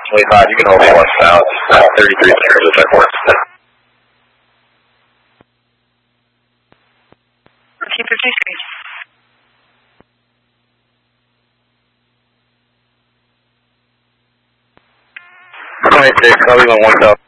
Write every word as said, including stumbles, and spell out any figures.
twenty-five, you can hold me one south, thirty-three seconds if that works. fourteen fifty-three. twenty-six, I'll be on one south.